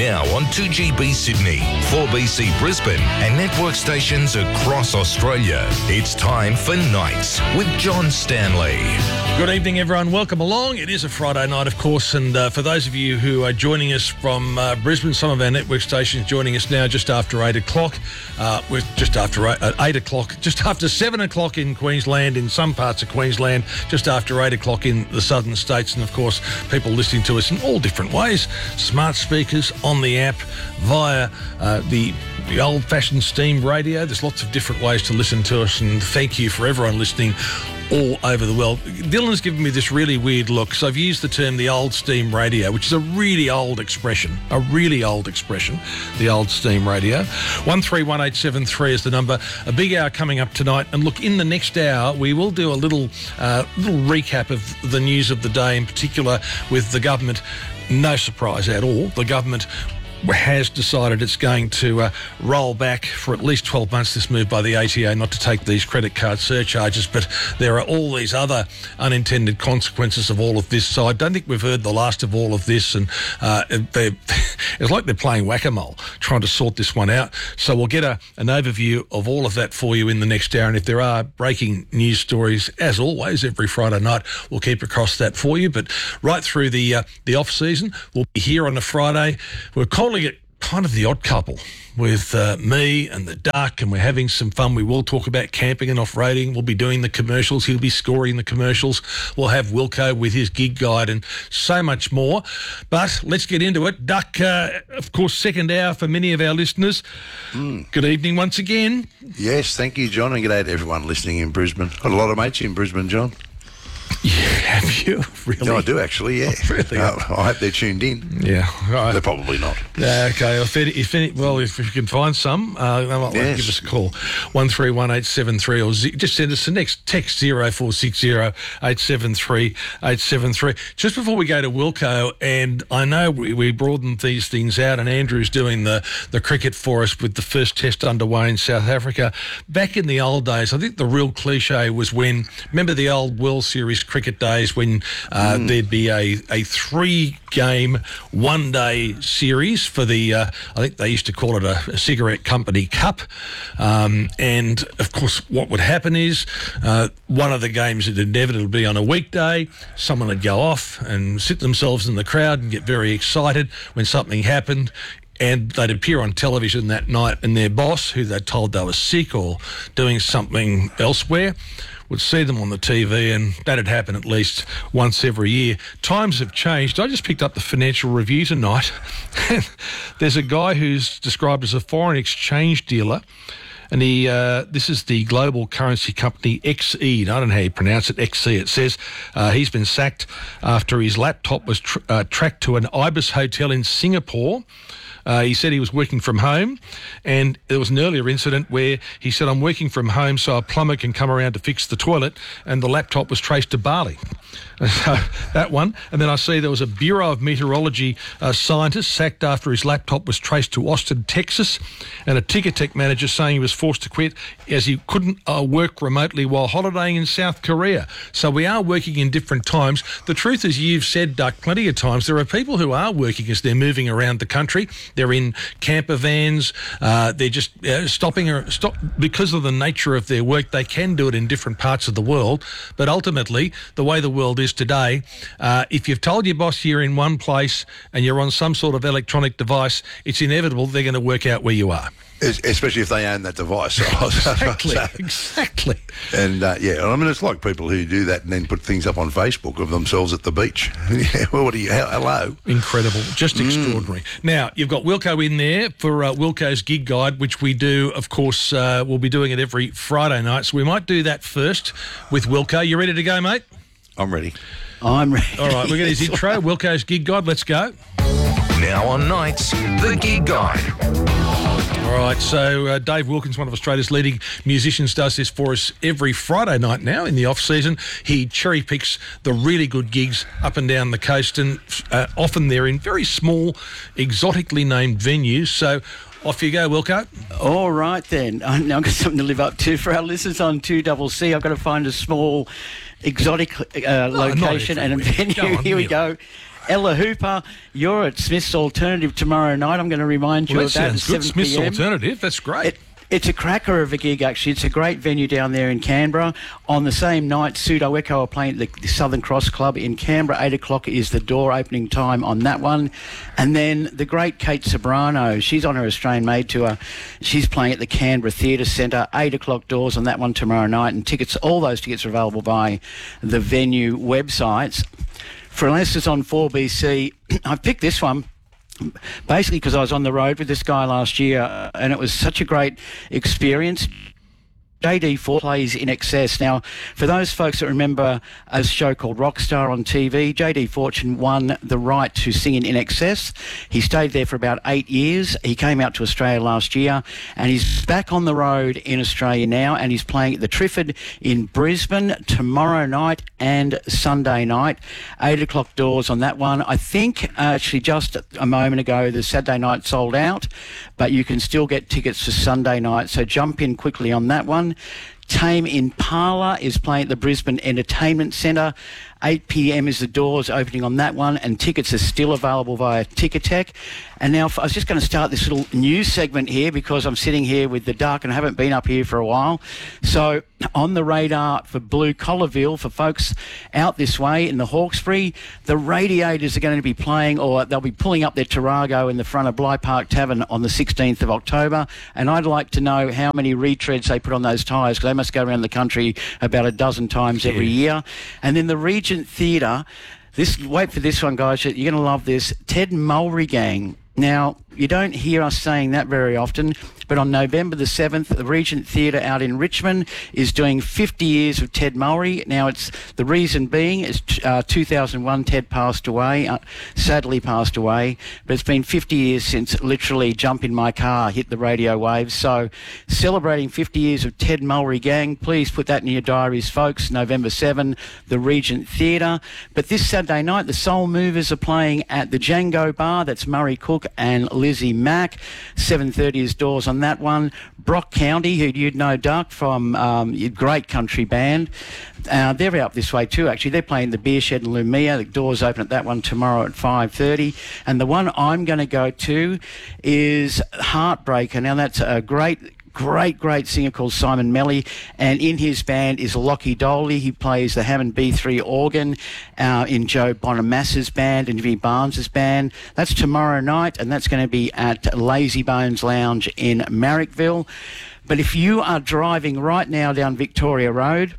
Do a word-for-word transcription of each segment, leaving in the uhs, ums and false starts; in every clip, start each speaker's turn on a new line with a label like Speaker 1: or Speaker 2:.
Speaker 1: Now on two G B Sydney, four B C Brisbane and network stations across Australia. It's time for Nights with John Stanley.
Speaker 2: Good evening, everyone. Welcome along. It is a Friday night, of course, and uh, for those of you who are joining us from uh, Brisbane, some of our network stations joining us now just after eight o'clock. Uh, we're just after eight, uh, eight o'clock, just after seven o'clock in Queensland, in some parts of Queensland, just after eight o'clock in the southern states, and of course, people listening to us in all different ways. Smart speakers, on the app, via uh, the, the old-fashioned steam radio. There's lots of different ways to listen to us, and thank you for everyone listening all over the world. Dylan's given me this really weird look. So I've used the term the old steam radio, which is a really old expression, a really old expression, the old steam radio. one three one eight seven three is the number. A big hour coming up tonight. And look, in the next hour, we will do a little, uh, little recap of the news of the day, in particular with the government. No surprise at all. The government has decided it's going to uh, roll back for at least twelve months this move by the A T O not to take these credit card surcharges, but there are all these other unintended consequences of all of this. So I don't think we've heard the last of all of this, and uh, it's like they're playing whack-a-mole, trying to sort this one out. So we'll get a, an overview of all of that for you in the next hour, and if there are breaking news stories, as always, every Friday night, we'll keep across that for you. But right through the, uh, the off-season, we'll be here on a Friday. We're calling it kind of the odd couple with uh, me and the Duck, and we're having some fun. We will talk about camping and off-roading. We'll be doing the commercials. He'll be scoring the commercials. We'll have Wilco with his gig guide and so much more. But let's get into it. Duck, uh, of course, second hour for many of our listeners. Mm. Good evening once again.
Speaker 3: Yes, thank you, John, and g'day to everyone listening in Brisbane. Got a lot of mates in Brisbane, John.
Speaker 2: Yeah, have you? Really?
Speaker 3: No, I do actually, yeah.
Speaker 2: Oh, really?
Speaker 3: Uh, I hope they're tuned in.
Speaker 2: Yeah. Right.
Speaker 3: They're probably not.
Speaker 2: Uh, okay, if any, if any, well, if you can find some, uh, they might
Speaker 3: yes.
Speaker 2: give us a call. one three one eight seven three, or z- just send us the next text, zero four six zero eight seven three eight seven three. Just before we go to Wilco, and I know we, we broadened these things out, and Andrew's doing the, the cricket for us with the first test underway in South Africa. Back in the old days, I think the real cliche was when, remember the old World Series cricket days when uh, mm. there'd be a, a three-game, one-day series for the, uh, I think they used to call it a, a cigarette company cup. Um, and, of course, what would happen is uh, one of the games would inevitably be on a weekday. Someone would go off and sit themselves in the crowd and get very excited when something happened. And they'd appear on television that night, and their boss, who they told they were sick or doing something elsewhere, would see them on the T V, and that'd happen at least once every year. Times have changed. I just picked up the Financial Review tonight. There's a guy who's described as a foreign exchange dealer, and he uh, this is the global currency company X E. I don't know how you pronounce it, X E. It says uh, he's been sacked after his laptop was tr- uh, tracked to an Ibis hotel in Singapore. Uh, he said he was working from home, and there was an earlier incident where he said, I'm working from home so a plumber can come around to fix the toilet, and the laptop was traced to Bali. So that one. And then I see there was a Bureau of Meteorology uh, scientist sacked after his laptop was traced to Austin, Texas, and a Ticketek manager saying he was forced to quit as he couldn't uh, work remotely while holidaying in South Korea. So we are working in different times. The truth is, you've said, Duck, plenty of times, there are people who are working as they're moving around the country. They're in camper vans. Uh, they're just uh, stopping or stop because of the nature of their work. They can do it in different parts of the world. But ultimately, the way the world is today, uh, if you've told your boss you're in one place and you're on some sort of electronic device, it's inevitable they're going to work out where you are.
Speaker 3: Especially if they own that device.
Speaker 2: Exactly,
Speaker 3: so,
Speaker 2: exactly.
Speaker 3: And, uh, yeah, I mean, it's like people who do that and then put things up on Facebook of themselves at the beach. Yeah, well, what are you, hello? Incredible,
Speaker 2: just mm. extraordinary. Now, you've got Wilco in there for uh, Wilco's Gig Guide, which we do, of course, uh, we'll be doing it every Friday night, so we might do that first with Wilco. You ready to go, mate?
Speaker 3: I'm ready.
Speaker 4: I'm ready.
Speaker 2: All right, we'll get his intro. Wilco's Gig Guide, let's go.
Speaker 1: Now on Nights, the Gig Guide.
Speaker 2: All right, so uh, Dave Wilkins, one of Australia's leading musicians, does this for us every Friday night now in the off-season. He cherry-picks the really good gigs up and down the coast, and uh, often they're in very small, exotically named venues. So off you go, Wilco.
Speaker 4: All right, then. I've got something to live up to. For our listeners on two C C, I've got to find a small, exotic uh,
Speaker 2: no,
Speaker 4: location and a venue. Here we go. Ella Hooper, you're at Smith's Alternative tomorrow night. I'm going to remind you
Speaker 2: well,
Speaker 4: of
Speaker 2: that.
Speaker 4: that.
Speaker 2: Sounds good. Smith's Alternative. That's great.
Speaker 4: It, It's a cracker of a gig, actually. It's a great venue down there in Canberra. On the same night, Pseudo Echo are playing at the Southern Cross Club in Canberra. Eight o'clock is the door opening time on that one. And then the great Kate Sobrano, she's on her Australian Made tour. She's playing at the Canberra Theatre Centre. Eight o'clock doors on that one tomorrow night. And tickets, all those tickets are available by the venue websites. For listeners on four B C, I've picked this one basically because I was on the road with this guy last year and it was such a great experience. J D four plays In Excess. Now, for those folks that remember a show called Rockstar on T V, J D Fortune won the right to sing in In Excess. He stayed there for about eight years. He came out to Australia last year and he's back on the road in Australia now and he's playing at the Triffid in Brisbane tomorrow night and Sunday night. Eight o'clock doors on that one. I think uh, actually just a moment ago the Saturday night sold out, but you can still get tickets for Sunday night, so jump in quickly on that one. Tame Impala is playing at the Brisbane Entertainment Centre. eight p.m. is the doors opening on that one, and tickets are still available via Ticketek. And now I was just going to start this little news segment here because I'm sitting here with the Duck and I haven't been up here for a while. So on the radar for Blue Collarville, for folks out this way in the Hawkesbury, the Radiators are going to be playing, or they'll be pulling up their Tarago in the front of Bligh Park Tavern on the sixteenth of October. And I'd like to know how many retreads they put on those tyres, because they must go around the country about a dozen times every year. And then the Regent Theatre, this, wait for this one, guys, you're going to love this, Ted Mulry Gang. Now, you don't hear us saying that very often, but on November the seventh, the Regent Theatre out in Richmond is doing fifty years of Ted Mulry. Now, it's the reason being is uh, two thousand one, Ted passed away, uh, sadly passed away, but it's been fifty years since literally Jump in My Car hit the radio waves. So, celebrating fifty years of Ted Mulry Gang, please put that in your diaries, folks. November seventh, the Regent Theatre. But this Saturday night, the Soul Movers are playing at the Django Bar. That's Murray Cook and Lizzie Mack. seven thirty is doors on that one. Brock County, who you'd know, Duck, from um, a great country band. Uh, they're out this way too, actually. They're playing the Beer Shed in Lumia. The doors open at that one tomorrow at five thirty. And the one I'm going to go to is Heartbreaker. Now, that's a great... Great, great singer called Simon Melly, and in his band is Lockie Doley. He plays the Hammond B three organ uh, in Joe Bonamassa's band and Jimmy Barnes's band. That's tomorrow night, and that's going to be at Lazy Bones Lounge in Marrickville. But if you are driving right now down Victoria Road,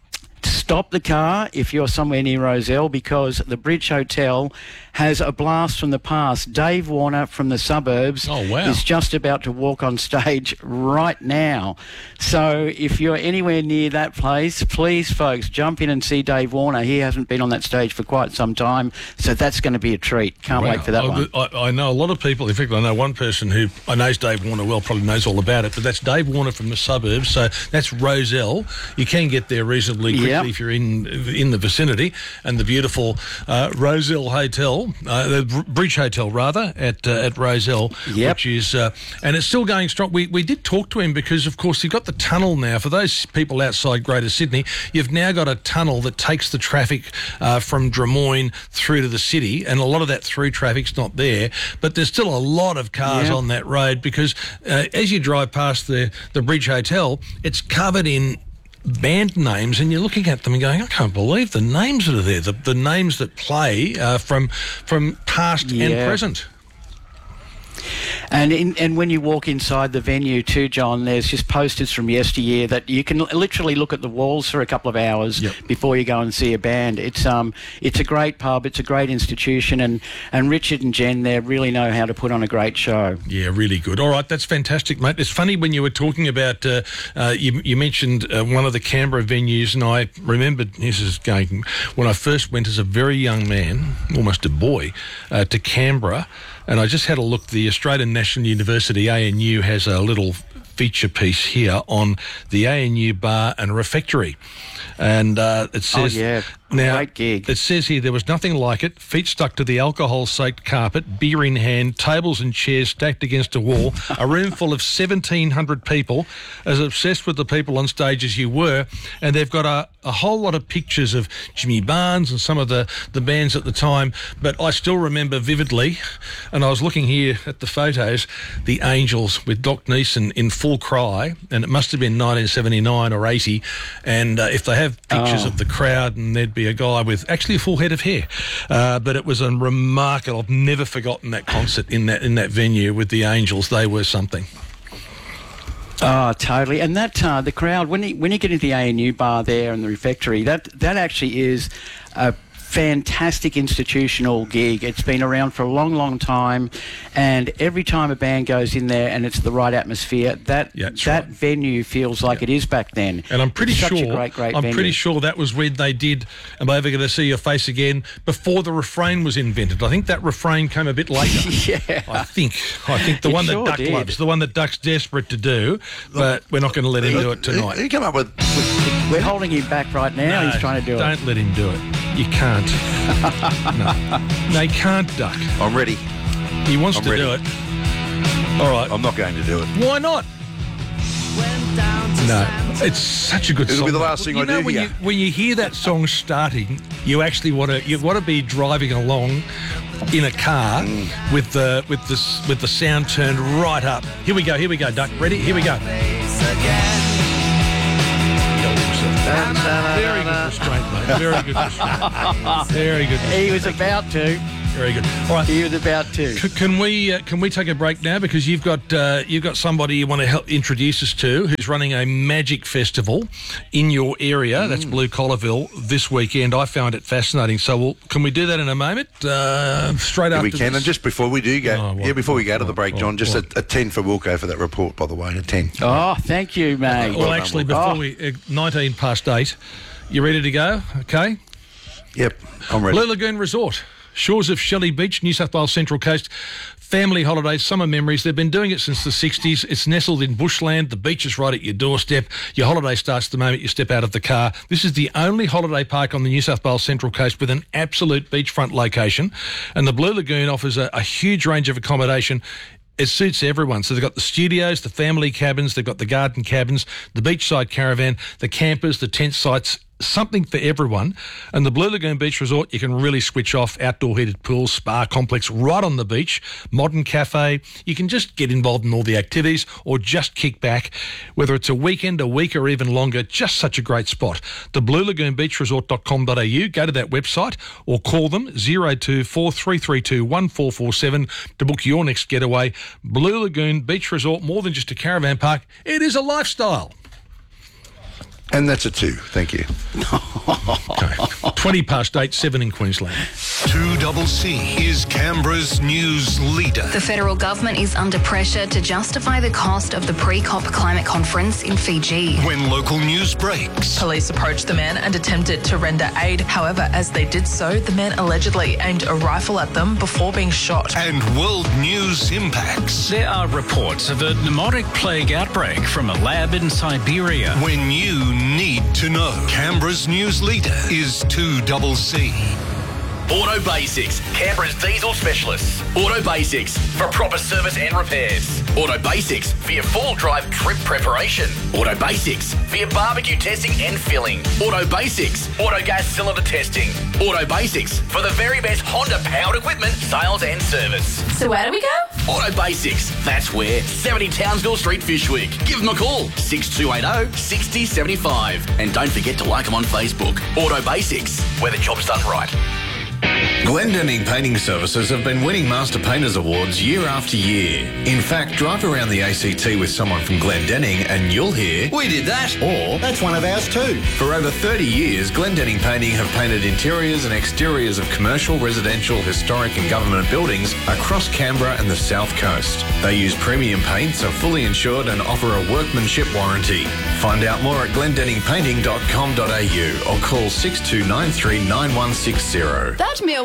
Speaker 4: stop the car if you're somewhere near Rozelle, because the Bridge Hotel has a blast from the past. Dave Warner from the Suburbs
Speaker 2: oh, wow.
Speaker 4: is just about to walk on stage right now. So if you're anywhere near that place, please, folks, jump in and see Dave Warner. He hasn't been on that stage for quite some time, so that's going to be a treat. Can't wow. wait for that
Speaker 2: I,
Speaker 4: one.
Speaker 2: I, I know a lot of people. In fact, I know one person who I knows Dave Warner well, probably knows all about it, but that's Dave Warner from the Suburbs. So that's Rozelle. You can get there reasonably quickly yep. if you're in in the vicinity, and the beautiful uh, Rozelle Hotel, uh, the Bridge Hotel rather, at uh, at Rozelle,
Speaker 4: yep.
Speaker 2: which is uh, and it's still going strong. We we did talk to him because, of course, you've got the tunnel now. For those people outside Greater Sydney, you've now got a tunnel that takes the traffic uh, from Drummoyne through to the city, and a lot of that through traffic's not there. But there's still a lot of cars yep. on that road because uh, as you drive past the the Bridge Hotel, it's covered in band names, and you're looking at them and going, I can't believe the names that are there, the, the names that play uh, from from past yeah. and present. And in, and when you walk inside the venue too, John, there's just posters from yesteryear that you can literally look at the walls for a couple of hours yep. before you go and see a band. It's um it's a great pub, it's a great institution, and, and Richard and Jen there really know how to put on a great show. Yeah, really good. All right, that's fantastic, mate. It's funny when you were talking about, uh, uh, you, you mentioned uh, one of the Canberra venues, and I remembered, this is going, when I first went as a very young man, almost a boy, uh, to Canberra, and I just had a look. The Australian National University, A N U, has a little feature piece here on the A N U Bar and Refectory. And uh, it says,
Speaker 4: oh, yeah.
Speaker 2: Now,
Speaker 4: Great gig.
Speaker 2: It says here there was nothing like it. Feet stuck to the alcohol-soaked carpet, beer in hand, tables and chairs stacked against a wall, a room full of seventeen hundred people, as obsessed with the people on stage as you were, and they've got a, a whole lot of pictures of Jimmy Barnes and some of the, the bands at the time, but I still remember vividly, and I was looking here at the photos, the Angels with Doc Neeson in full cry, and it must have been nineteen seventy-nine or eighty, and uh, if they have pictures
Speaker 4: Oh.
Speaker 2: of the crowd, and there'd be a guy with actually a full head of hair, uh, but it was a remarkable, I've never forgotten that concert in that in that venue with the Angels. They were something.
Speaker 4: Oh, totally. And that uh, the crowd, when you when you get into the A N U bar there and the refectory, that that actually is a fantastic institutional gig. It's been around for a long, long time, and every time a band goes in there and it's the right atmosphere, that
Speaker 2: Yeah, that's
Speaker 4: that
Speaker 2: right.
Speaker 4: venue feels like it is back then.
Speaker 2: And I'm pretty
Speaker 4: It's such
Speaker 2: sure
Speaker 4: a great, great
Speaker 2: I'm
Speaker 4: venue.
Speaker 2: pretty sure that was when they did Am I Ever Going to See Your Face Again before the refrain was invented. I think that refrain came a bit later.
Speaker 4: Yeah.
Speaker 2: I think. I think the
Speaker 4: It
Speaker 2: one that
Speaker 4: sure
Speaker 2: Duck
Speaker 4: did.
Speaker 2: loves, the one that Duck's desperate to do, but we're not going to let him do it tonight.
Speaker 3: He come up with.
Speaker 4: We're holding him back right now.
Speaker 2: No,
Speaker 4: He's trying to do
Speaker 2: don't
Speaker 4: it.
Speaker 2: let him do it. You can't. no. They can't, Duck.
Speaker 3: I'm ready.
Speaker 2: He wants
Speaker 3: I'm
Speaker 2: to
Speaker 3: ready.
Speaker 2: do it. All right.
Speaker 3: I'm not going to do it.
Speaker 2: Why not? No, it's such a good
Speaker 3: It'll
Speaker 2: song.
Speaker 3: be the last thing
Speaker 2: you
Speaker 3: I
Speaker 2: know,
Speaker 3: do
Speaker 2: when
Speaker 3: here.
Speaker 2: you when you hear that song starting, you actually want to you want to be driving along in a car
Speaker 3: Mm.
Speaker 2: with the with the s- with the sound turned right up. Here we go. Here we go, Duck. Ready? Here we go. Very good restraint, mate. Very good restraint. Very good.
Speaker 4: He was about to.
Speaker 2: Very good. All right.
Speaker 4: He was about to.
Speaker 2: C- Can we uh, can we take a break now, because you've got uh, you've got somebody you want to help introduce us to who's running a magic festival in your area. That's Blue Collarville this weekend. I found it fascinating. So we'll, can we do that in a moment? Uh, straight
Speaker 3: Yeah,
Speaker 2: after
Speaker 3: we can.
Speaker 2: this?
Speaker 3: And just before we do go,
Speaker 2: Oh, what-
Speaker 3: yeah, before we go to
Speaker 2: what-
Speaker 3: the break,
Speaker 2: what-
Speaker 3: John, just
Speaker 2: what?
Speaker 3: a, a ten for Wilco for that report, by the way, a ten.
Speaker 4: Oh, thank you, mate.
Speaker 2: Well,
Speaker 3: Well done,
Speaker 2: actually,
Speaker 3: Will.
Speaker 2: before
Speaker 4: Oh.
Speaker 2: we uh, nineteen past eight, you ready to go? Okay.
Speaker 3: Yep, I'm ready.
Speaker 2: Blue Lagoon Resort, shores of Shelley Beach, New South Wales Central Coast. Family holidays, summer memories. They've been doing it since the sixties. It's nestled in bushland. The beach is right at your doorstep. Your holiday starts the moment you step out of the car. This is the only holiday park on the New South Wales Central Coast with an absolute beachfront location. And the Blue Lagoon offers a, a huge range of accommodation. It suits everyone. So they've got the studios, the family cabins, they've got the garden cabins, the beachside caravan, the campers, the tent sites, something for everyone. And the Blue Lagoon Beach Resort, you can really switch off. Outdoor heated pools, spa complex right on the beach, modern cafe. You can just get involved in all the activities or just kick back. Whether it's a weekend, a week or even longer, just such a great spot. The blue lagoon beach resort dot com dot a u. Go to that website or call them zero two four three three two one four four seven to book your next getaway. Blue Lagoon Beach Resort, more than just a caravan park, it is a lifestyle.
Speaker 3: And that's a two. Thank you.
Speaker 2: Okay. twenty past eight, seven in Queensland.
Speaker 1: two C C is Canberra's news leader.
Speaker 5: The federal government is under pressure to justify the cost of the pre-COP climate conference in Fiji.
Speaker 1: When local news breaks.
Speaker 6: Police approached the man and attempted to render aid. However, as they did so, the man allegedly aimed a rifle at them before being shot.
Speaker 1: And world news impacts.
Speaker 7: There are reports of a pneumotic plague outbreak from a lab in Siberia.
Speaker 1: When you need to know. Canberra's news leader is two C C.
Speaker 8: Auto Basics, Canberra's diesel specialists. Auto Basics, for proper service and repairs. Auto Basics, for your full drive trip preparation. Auto Basics, for your barbecue testing and filling. Auto Basics, auto gas cylinder testing. Auto Basics, for the very best Honda powered equipment, sales and service.
Speaker 9: So where do we go?
Speaker 8: Auto Basics, that's where. seventy Townsville Street, Fishwick. Give them a call, six two eight zero, six zero seven five. And don't forget to like them on Facebook. Auto Basics, where the job's done right.
Speaker 10: Glendenning Painting Services have been winning Master Painters Awards year after year. In fact, drive around the A C T with someone from Glendenning and you'll hear, "We did that," or "That's one of ours too." For over thirty years, Glendenning Painting have painted interiors and exteriors of commercial, residential, historic and government buildings across Canberra and the South Coast. They use premium paints, are fully insured and offer a workmanship warranty. Find out more at glendenning painting dot com dot a u or call six two nine three nine one six zero.
Speaker 9: That meal was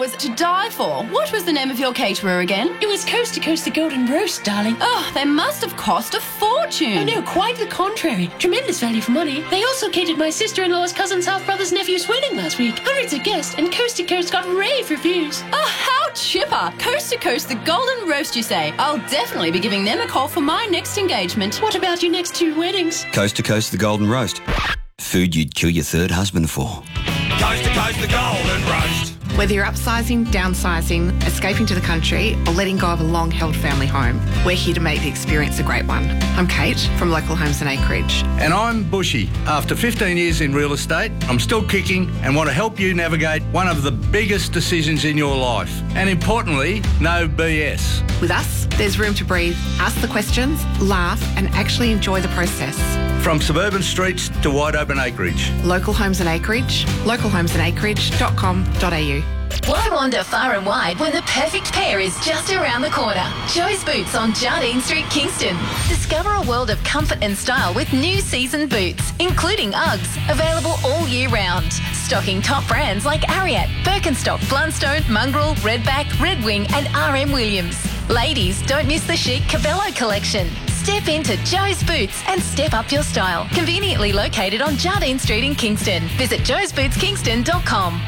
Speaker 9: was to die for. What was the name of your caterer again?
Speaker 11: It was Coast to Coast the Golden Roast, darling.
Speaker 9: Oh, they must have cost a fortune.
Speaker 11: Oh, no, quite the contrary. Tremendous value for money. They also catered my sister-in-law's cousin's half-brother's nephew's wedding last week. Hundreds of guests, and Coast to Coast got rave reviews.
Speaker 9: Oh, how chipper. Coast to Coast the Golden Roast, you say? I'll definitely be giving them a call for my next engagement.
Speaker 11: What about your next two weddings?
Speaker 12: Coast to Coast the Golden Roast. Food you'd kill your third husband for.
Speaker 13: Coast to Coast the Golden Roast.
Speaker 14: Whether you're upsizing, downsizing, escaping to the country, or letting go of a long-held family home, we're here to make the experience a great one. I'm Kate from Local Homes and Acreage.
Speaker 15: And I'm Bushy. After fifteen years in real estate, I'm still kicking and want to help you navigate one of the biggest decisions in your life. And importantly, no B S.
Speaker 14: With us, there's room to breathe, ask the questions, laugh, and actually enjoy the process.
Speaker 15: From suburban streets to wide open acreage.
Speaker 14: Local Homes and Acreage, local homes and acreage dot com dot a u.
Speaker 5: Why wander far and wide when the perfect pair is just around the corner? Joe's Boots on Jardine Street, Kingston. Discover a world of comfort and style with new season boots, including Uggs, available all year round. Stocking top brands like Ariat, Birkenstock, Blundstone, Mongrel, Redback, Red Wing and R M Williams. Ladies, don't miss the chic Cabello collection. Step into Joe's Boots and step up your style. Conveniently located on Jardine Street in Kingston. Visit joes boots kingston dot com.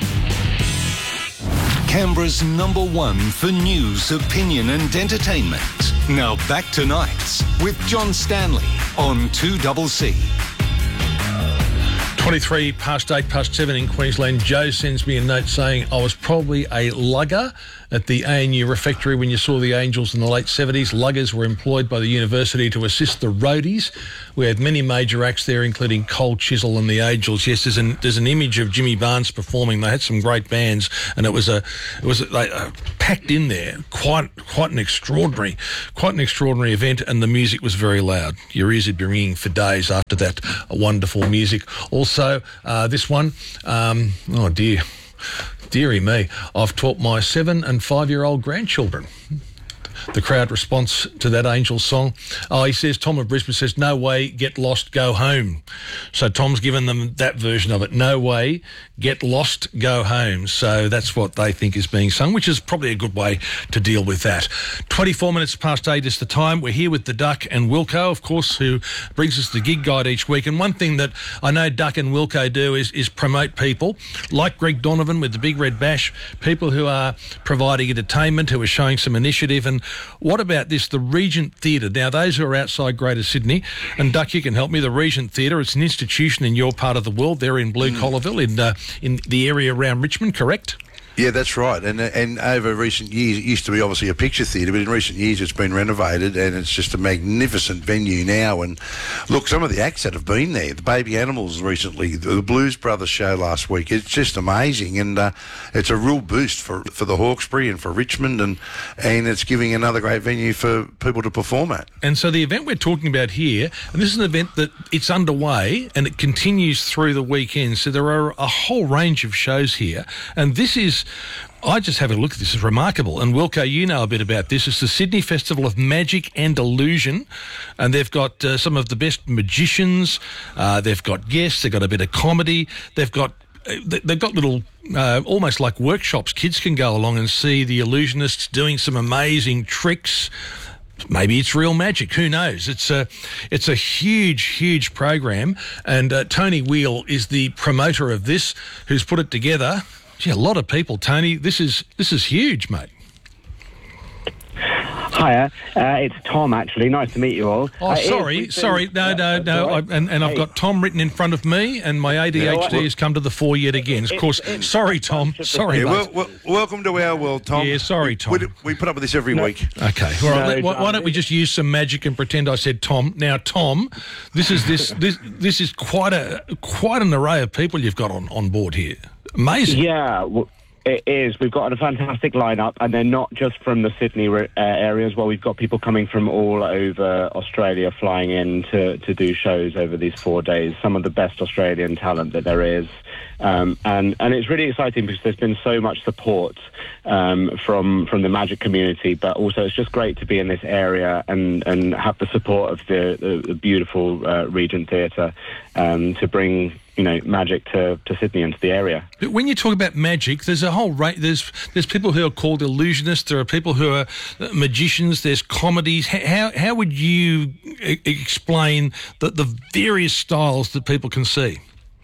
Speaker 1: Canberra's number one for news, opinion and entertainment. Now back to Nights with John Stanley on two C C.
Speaker 2: twenty-three past eight, past seven in Queensland. Joe sends me a note saying I was probably a lugger at the A N U refectory when you saw the Angels in the late seventies. Luggers were employed by the university to assist the roadies. We had many major acts there, including Cold Chisel and the Angels. Yes, there's an, there's an image of Jimmy Barnes performing. They had some great bands, and it was a it was a, uh, packed in there. Quite quite an extraordinary, quite an extraordinary event, and the music was very loud. Your ears would be ringing for days after that wonderful music. Also, uh, this one, um, oh dear. Deary me, I've taught my seven and five-year-old grandchildren. The crowd response to that Angels song. Oh, he says, Tom of Brisbane says, no way, get lost, go home. So Tom's given them that version of it. No way, get lost, go home. So that's what they think is being sung, which is probably a good way to deal with that. twenty-four minutes past eight is the time. We're here with the Duck and Wilco, of course, who brings us the gig guide each week. And one thing that I know Duck and Wilco do is, is promote people like Greg Donovan with the Big Red Bash, people who are providing entertainment, who are showing some initiative. And what about this, the Regent Theatre? Now, those who are outside Greater Sydney, and Duck, you can help me, the Regent Theatre, it's an institution in your part of the world. They're in Blue Collarville, in uh, in the area around Richmond, correct?
Speaker 3: Yeah, that's right. And and over recent years, it used to be obviously a picture theatre, but in recent years it's been renovated and it's just a magnificent venue now. And look, some of the acts that have been there, the Baby Animals recently, the Blues Brothers show last week, it's just amazing. And uh, it's a real boost for, for the Hawkesbury and for Richmond, and, and it's giving another great venue for people to perform at.
Speaker 2: And so the event we're talking about here, and this is an event that it's underway and it continues through the weekend. So there are a whole range of shows here. And this is, I just have a look at this, it's remarkable. And Wilco, you know a bit about this. It's the Sydney Festival of Magic and Illusion, and they've got uh, some of the best magicians, uh, they've got guests, they've got a bit of comedy, they've got they've got little uh, almost like workshops. Kids can go along and see the illusionists doing some amazing tricks. Maybe it's real magic. Who knows? It's a, it's a huge, huge program. And uh, Tony Wheel is the promoter of this, who's put it together. Gee, a lot of people, Tony. This is this is huge, mate.
Speaker 16: Hiya, uh, it's Tom, actually. Nice to meet you all.
Speaker 2: Oh,
Speaker 16: uh,
Speaker 2: sorry, sorry. No,
Speaker 16: yeah,
Speaker 2: no, no.
Speaker 16: right.
Speaker 2: I, and and I've
Speaker 16: hey.
Speaker 2: got Tom written in front of me, and my A D H D
Speaker 16: yeah,
Speaker 2: has come to the fore yet again. Of course, it, sorry, Tom. Sorry,
Speaker 3: yeah,
Speaker 2: mate.
Speaker 3: well, well, welcome to our world, Tom.
Speaker 2: Yeah, sorry, Tom.
Speaker 3: We, we put up with this every
Speaker 16: no.
Speaker 3: week.
Speaker 2: Okay. All right.
Speaker 16: No,
Speaker 2: let, why, why don't we just use some magic and pretend I said Tom? Now, Tom, this is this this this is quite a quite an array of people you've got on, on board here. Amazing.
Speaker 16: Yeah. Well, it is. We've got a fantastic lineup, and they're not just from the Sydney uh, area as well. We've got people coming from all over Australia flying in to, to do shows over these four days. Some of the best Australian talent that there is. Um, and, and it's really exciting because there's been so much support um, from from the magic community, but also it's just great to be in this area and, and have the support of the, the, the beautiful uh, Regent Theatre um, to bring you know, magic to, to Sydney and to the area.
Speaker 2: But when you talk about magic, there's a whole rate. There's there's people who are called illusionists. There are people who are magicians. There's comedies. How how would you e- explain the the various styles that people can see?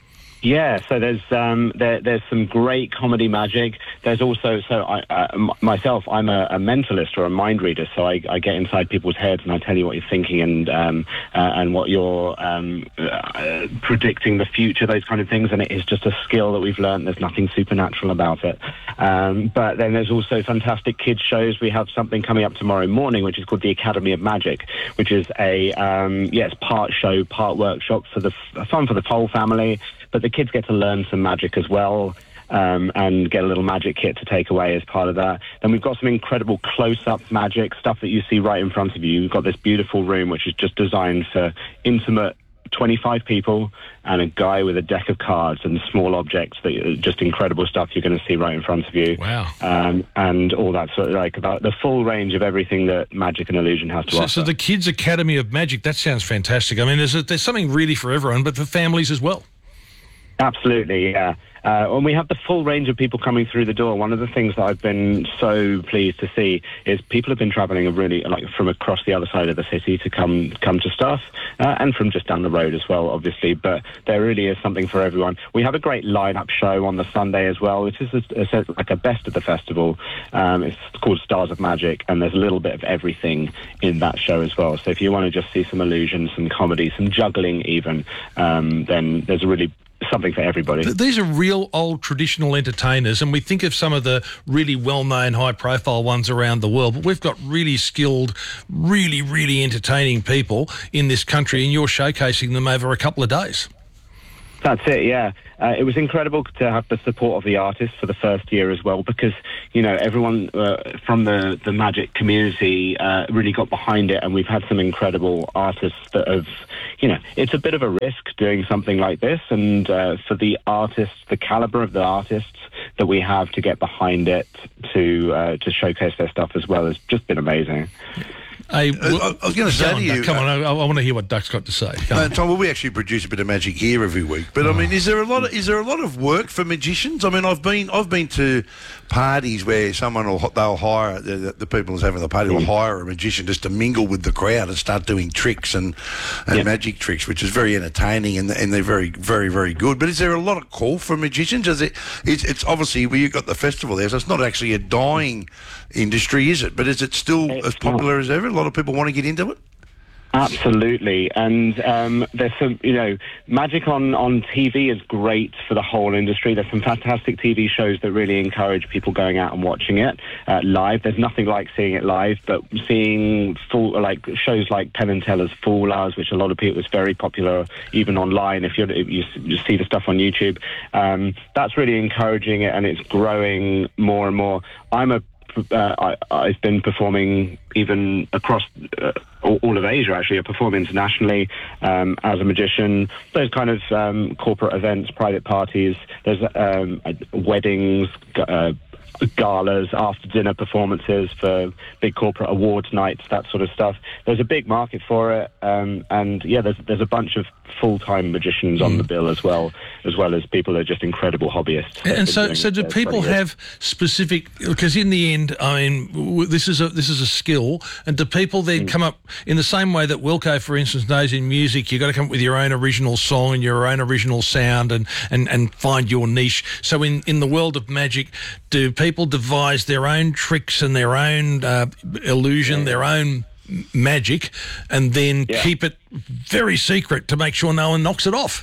Speaker 16: Yeah, so there's um, there, there's some great comedy magic. There's also, so I, uh, m- myself, I'm a, a mentalist or a mind reader, so I, I get inside people's heads and I tell you what you're thinking and um, uh, and what you're um, uh, predicting the future, those kind of things, and it is just a skill that we've learned. There's nothing supernatural about it. Um, but then there's also fantastic kids shows. We have something coming up tomorrow morning, which is called the Academy of Magic, which is a, um, yeah, it's part show, part workshop for the f- fun for the whole family. But the kids get to learn some magic as well, um, and get a little magic kit to take away as part of that. Then we've got some incredible close-up magic, stuff that you see right in front of you. We've got this beautiful room which is just designed for intimate twenty-five people and a guy with a deck of cards and small objects, that are just incredible stuff you're going to see right in front of you.
Speaker 2: Wow.
Speaker 16: Um, and all that sort of, like, about the full range of everything that magic and illusion has to
Speaker 2: So,
Speaker 16: offer.
Speaker 2: so the Kids Academy of Magic, that sounds fantastic. I mean, there's, a, there's something really for everyone, but for families as well.
Speaker 16: Absolutely, yeah. Uh, and we have the full range of people coming through the door. One of the things that I've been so pleased to see is people have been travelling really like from across the other side of the city to come come to stuff, uh, and from just down the road as well, obviously. But there really is something for everyone. We have a great line-up show on the Sunday as well, which is a, a, like a best of the festival. Um, it's called Stars of Magic, and there's a little bit of everything in that show as well. So if you want to just see some illusion, some comedy, some juggling even, um, then there's a really something for everybody.
Speaker 2: These are real old traditional entertainers, and we think of some of the really well-known high-profile ones around the world, but we've got really skilled, really, really entertaining people in this country, and you're showcasing them over a couple of days.
Speaker 16: That's it, yeah. Uh, it was incredible to have the support of the artists for the first year as well, because, you know, everyone uh, from the, the magic community uh, really got behind it, and we've had some incredible artists that have, you know, it's a bit of a risk doing something like this, and uh, for the artists, the caliber of the artists that we have to get behind it to uh, to showcase their stuff as well has just been amazing.
Speaker 2: Hey,
Speaker 3: well, I was going to say
Speaker 2: on,
Speaker 3: to you...
Speaker 2: Duck, come on, I, I want to hear what Duck's got to say.
Speaker 3: Uh, Tom, well, we actually produce a bit of magic here every week, but oh. I mean, is there a lot of is there a lot of work for magicians? I mean, I've been I've been to parties where someone will they'll hire the, the people who's having the party will hire a magician just to mingle with the crowd and start doing tricks and, and yep. magic tricks, which is very entertaining, and and they're very very very good. But is there a lot of call for magicians? Is it it's, it's obviously well, you've got the festival there, so it's not actually a dying industry, is it? But is it still it's as popular not. as ever? A lot of people want to get into it.
Speaker 16: Absolutely, and um, there's some, you know, magic on, on T V is great for the whole industry. There's some fantastic T V shows that really encourage people going out and watching it uh, live. There's nothing like seeing it live, but seeing full like shows like Penn and Teller's Fool Us, which a lot of people is very popular even online. If, you're, if you you see the stuff on YouTube, um, that's really encouraging it, and it's growing more and more. I'm a Uh, I, I've been performing even across uh, all, all of Asia, actually. I perform internationally um, as a magician. Those kind of um, corporate events, private parties, there's um, weddings, uh, galas, after-dinner performances for big corporate awards nights, that sort of stuff. There's a big market for it, um, and yeah, there's there's a bunch of full-time magicians on mm. the bill as well, as well as people that are just incredible hobbyists.
Speaker 2: And so, so do people have specific? Because in the end, I mean, w- this is a this is a skill, and do people then mm. come up in the same way that Wilco, for instance, knows in music? You've got to come up with your own original song and your own original sound, and and, and find your niche. So in in the world of magic, do people devise their own tricks and their own uh, illusion, yeah. their own magic, and then yeah. keep it very secret to make sure no one knocks it off?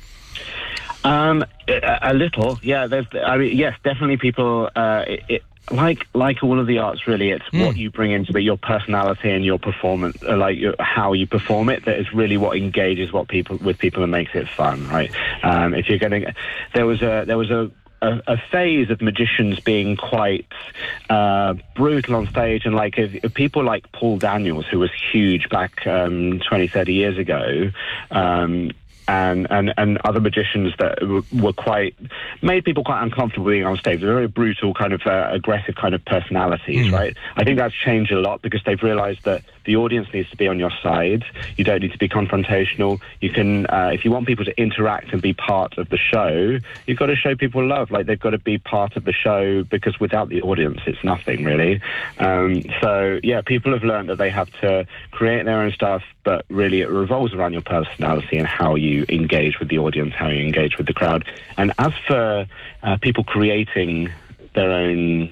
Speaker 16: Um, a, a little, yeah. There's, I mean, yes, definitely. People, uh, it, it, like like all of the arts, really, it's mm. what you bring into it, your personality and your performance, uh, like your, how you perform it. That is really what engages what people with people and makes it fun, right? Um, if you're getting, there was a there was a. A, a phase of magicians being quite uh, brutal on stage, and like if, if people like Paul Daniels, who was huge back um, twenty, thirty years ago, um, and, and, and other magicians that w- were quite, made people quite uncomfortable being on stage. They're very brutal, kind of uh, aggressive kind of personalities, mm. right? I think that's changed a lot because they've realised that the audience needs to be on your side. You don't need to be confrontational. You can, uh, if you want people to interact and be part of the show, you've got to show people love. Like, they've got to be part of the show, because without the audience, it's nothing really. Um, so yeah, people have learned that they have to create their own stuff, but really it revolves around your personality and how you engage with the audience, how you engage with the crowd. And as for uh, people creating their own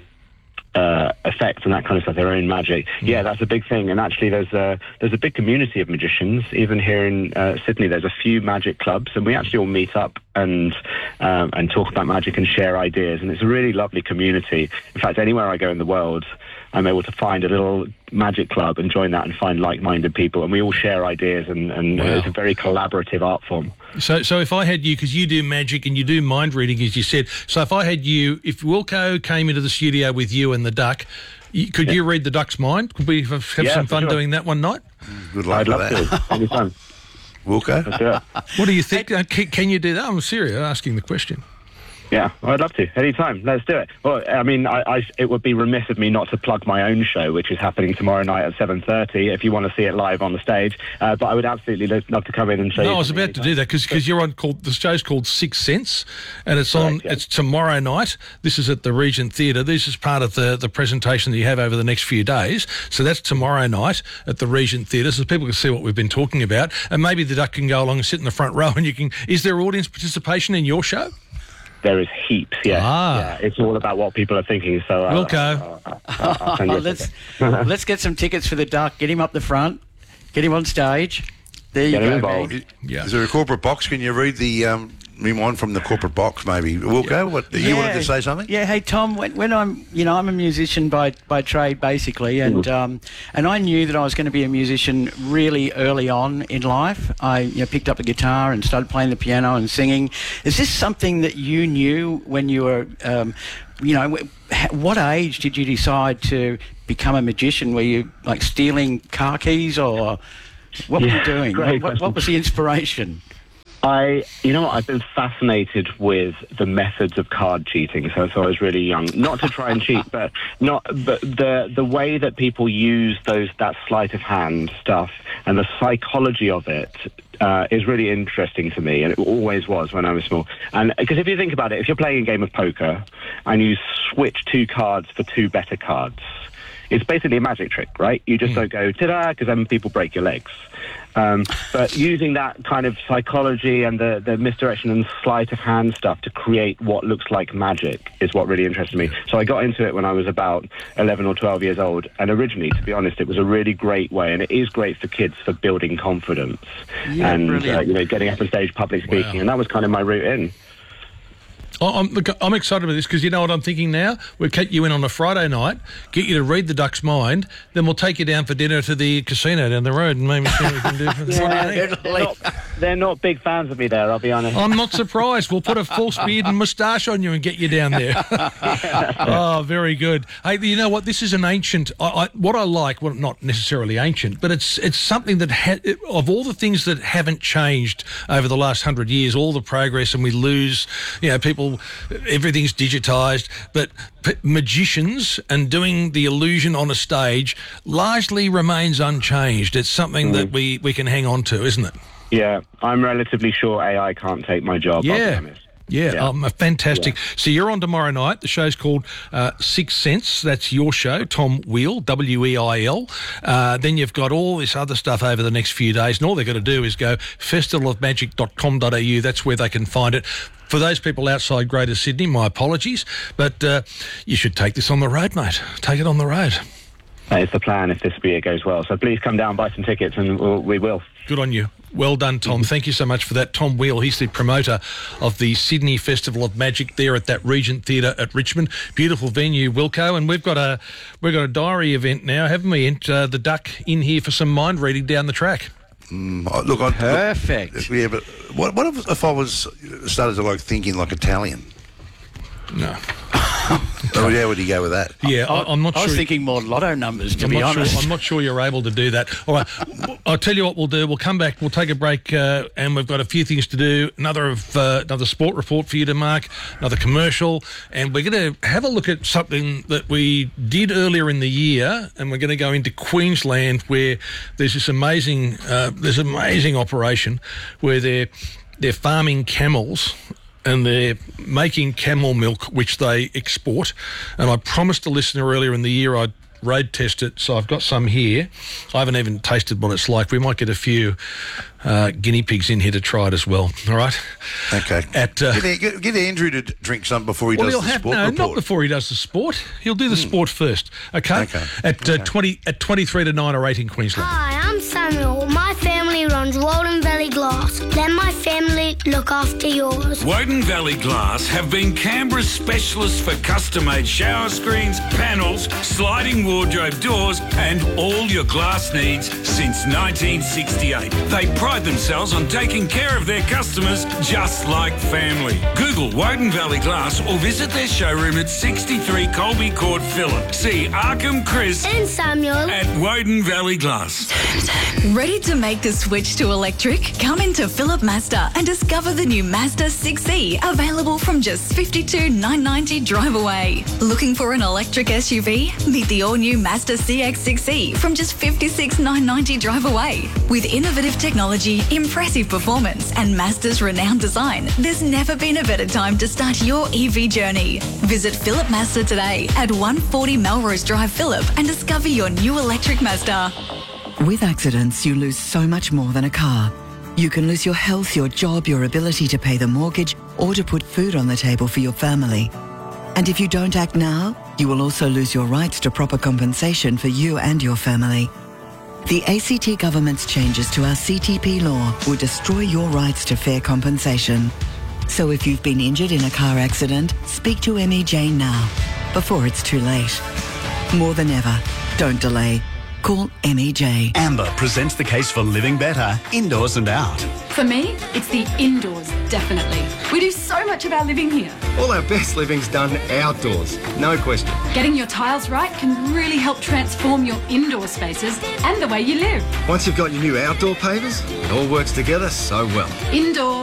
Speaker 16: uh, effects and that kind of stuff, their own magic, yeah, that's a big thing. And actually there's a, there's a big community of magicians. Even here in uh, Sydney, there's a few magic clubs, and we actually all meet up and um, and talk about magic and share ideas. And it's a really lovely community. In fact, anywhere I go in the world, I'm able to find a little magic club and join that and find like-minded people, and we all share ideas, and, and
Speaker 2: Wow.
Speaker 16: it's a very collaborative art form.
Speaker 2: So, so if I had you, because you do magic and you do mind reading, as you said, so if I had you, if Wilco came into the studio with you and the duck, you, could
Speaker 16: Yeah.
Speaker 2: you read the duck's mind? Could we have, have
Speaker 16: Yeah,
Speaker 2: some
Speaker 16: for
Speaker 2: fun
Speaker 16: sure.
Speaker 2: doing that one night?
Speaker 3: Good luck
Speaker 16: I'd
Speaker 3: with
Speaker 16: love
Speaker 3: that.
Speaker 16: to. Anytime.
Speaker 3: Wilco?
Speaker 16: Let's do it.
Speaker 2: What do you think? Uh, can, can you do that? I'm serious, asking the question.
Speaker 16: Yeah, I'd love to. Anytime. Let's do it. Well, I mean, I, I, it would be remiss of me not to plug my own show, which is happening tomorrow night at seven thirty, if you want to see it live on the stage. Uh, but I would absolutely lo- love to come in and show you.
Speaker 2: No, I was
Speaker 16: something
Speaker 2: about to do that because you're on called the show's called Sixth Sense, and it's on.
Speaker 16: Correct, yeah.
Speaker 2: It's tomorrow night. This is at the Regent Theatre. This is part of the the presentation that you have over the next few days. So that's tomorrow night at the Regent Theatre, so people can see what we've been talking about, and maybe the duck can go along and sit in the front row, and you can. Is there audience participation in your show?
Speaker 16: There is heaps, yeah.
Speaker 2: Ah.
Speaker 16: yeah. It's all about what people are thinking. So, uh,
Speaker 2: Wilco.
Speaker 16: uh, uh, I'll send you a
Speaker 4: let's
Speaker 16: ticket.
Speaker 4: let's get some tickets for the duck. Get him up the front. Get him on stage. There you
Speaker 16: Get him
Speaker 4: go.
Speaker 16: involved.
Speaker 4: man.
Speaker 2: Yeah.
Speaker 3: Is there a corporate box? Can you read the um, me one from the corporate box, maybe? Wilco, what, you wanted to say something?
Speaker 4: Yeah, hey Tom, when, when I'm, you know, I'm a musician by, by trade basically, and um, and I knew that I was going to be a musician really early on in life. I you know, picked up a guitar and started playing the piano and singing. Is this something that you knew when you were, um, you know, wh- what age did you decide to become a magician? Were you like stealing car keys, or what were
Speaker 16: Yeah,
Speaker 4: you doing?
Speaker 16: great
Speaker 4: What, what, what was the inspiration?
Speaker 16: I, you know what, I've been fascinated with the methods of card cheating since I was really young. Not to try and cheat, but not, but the the way that people use those that sleight of hand stuff and the psychology of it uh, is really interesting to me, and it always was when I was small. And because if you think about it, if you're playing a game of poker and you switch two cards for two better cards, it's basically a magic trick, right? You just don't go ta-da, because then people break your legs. Um, but using that kind of psychology and the, the misdirection and sleight of hand stuff to create what looks like magic is what really interested me. So I got into it when I was about eleven or twelve years old. And originally, to be honest, it was a really great way, and it is great for kids for building confidence
Speaker 4: Yeah,
Speaker 16: and
Speaker 4: brilliant.
Speaker 16: uh, you know, getting up on stage, public speaking.
Speaker 2: Wow.
Speaker 16: And that was kind of my route in.
Speaker 2: I- I'm, look, I'm excited about this because you know what I'm thinking now? We'll get you in on a Friday night, get you to read the duck's mind, then we'll take you down for dinner to the casino down the road and maybe see what we can do for the
Speaker 16: Yeah,
Speaker 2: Friday night.
Speaker 16: they're, not, they're not big fans of me there, I'll be honest.
Speaker 2: I'm not surprised. We'll put a false beard and moustache on you and get you down there. Oh, very good. Hey, you know what? This is an ancient. I, I, what I like, well, not necessarily ancient, but it's it's something that ha, of all the things that haven't changed over the last hundred years, all the progress, and we lose. You know, people, everything's digitised, but p- magicians and doing the illusion on a stage largely remains unchanged. It's something that we we can hang on to, isn't it?
Speaker 16: Yeah, I'm relatively sure A I can't take my job, I'll be
Speaker 2: Yeah.
Speaker 16: honest.
Speaker 2: Yeah,
Speaker 16: Yeah.
Speaker 2: Um, fantastic.
Speaker 16: Yeah.
Speaker 2: So you're on tomorrow night. The show's called uh, Sixth Sense. That's your show, Tom Wheel, W E I L. Uh, then you've got all this other stuff over the next few days, and all they've got to do is go festival of magic dot com dot a u. That's where they can find it. For those people outside Greater Sydney, my apologies, but uh, you should take this on the road, mate. Take it on the road.
Speaker 16: That is the plan if this year goes well. So please come down, buy some tickets, and we'll, we will.
Speaker 2: Good on you. Well done, Tom. Thank you so much for that. Tom Wheel, he's the promoter of the Sydney Festival of Magic there at that Regent Theatre at Richmond. Beautiful venue, Wilco. And we've got a we've got a diary event now, haven't we? And, uh, the duck in here for some mind reading down the track.
Speaker 3: Mm, I- look, I,
Speaker 4: Perfect.
Speaker 3: Look, yeah, but what, what if, if I was started to like thinking like Italian?
Speaker 2: No.
Speaker 3: Oh, yeah, would he go with that?
Speaker 2: Yeah, I, I'm not
Speaker 4: I
Speaker 2: sure.
Speaker 4: was thinking more lotto numbers, to
Speaker 2: I'm
Speaker 4: be
Speaker 2: not
Speaker 4: honest.
Speaker 2: Sure, I'm not sure you're able to do that. All right, I'll tell you what we'll do. We'll come back. We'll take a break, uh, and we've got a few things to do. Another of uh, another sport report for you to mark. Another commercial, and we're going to have a look at something that we did earlier in the year, and we're going to go into Queensland, where there's this amazing, uh, there's an amazing operation where they're they're farming camels. And they're making camel milk, which they export. And I promised a listener earlier in the year I'd road test it, so I've got some here. I haven't even tasted what it's like. We might get a few uh, guinea pigs in here to try it as well. All right?
Speaker 3: Okay.
Speaker 2: At, uh,
Speaker 3: get, get, get Andrew to drink some before he
Speaker 2: well,
Speaker 3: does
Speaker 2: he'll
Speaker 3: the
Speaker 2: have,
Speaker 3: sport
Speaker 2: no,
Speaker 3: report.
Speaker 2: not before he does the sport. He'll do the mm. sport first. Okay?
Speaker 3: Okay.
Speaker 2: At, uh,
Speaker 3: okay.
Speaker 2: twenty, at twenty-three to nine or eight in Queensland.
Speaker 17: Hi, I'm Samuel. My family runs Walden Valley Glass. Let my family look after yours.
Speaker 13: Woden Valley Glass have been Canberra's specialists for custom-made shower screens, panels, sliding wardrobe doors and all your glass needs since nineteen sixty-eight. They pride themselves on taking care of their customers just like family. Google Woden Valley Glass or visit their showroom at sixty-three Colby Court, Phillip. See Arkham, Chris
Speaker 17: and Samuel
Speaker 13: at Woden Valley Glass.
Speaker 5: Ready to make the switch to electric? Come into Phillip Mazda and discover the new Mazda six E, available from just fifty-two thousand nine hundred ninety dollars drive away. Looking for an electric S U V? Meet the all-new Mazda C X six E from just fifty-six thousand nine hundred ninety dollars drive away. With innovative technology, impressive performance and Mazda's renowned design, there's never been a better time to start your E V journey. Visit Phillip Mazda today at one forty Melrose Drive, Phillip, and discover your new electric Mazda.
Speaker 18: With accidents, you lose so much more than a car. You can lose your health, your job, your ability to pay the mortgage, or to put food on the table for your family. And if you don't act now, you will also lose your rights to proper compensation for you and your family. The A C T government's changes to our C T P law will destroy your rights to fair compensation. So if you've been injured in a car accident, speak to M E J now, before it's too late. More than ever, don't delay. Call M E J.
Speaker 19: Amber presents the case for living better, indoors and out.
Speaker 9: For me, it's the indoors, definitely. We do so much of our living here.
Speaker 20: All our best living's done outdoors, no question.
Speaker 9: Getting your tiles right can really help transform your indoor spaces and the way you live.
Speaker 20: Once you've got your new outdoor pavers, it all works together so well.
Speaker 9: Indoor